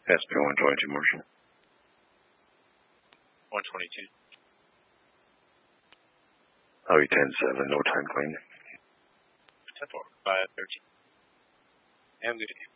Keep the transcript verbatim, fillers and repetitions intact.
S P one twenty-two, Marshall. one twenty-two. Oh, ten seven, no time claim. ten four, five thirteen. Have a good day.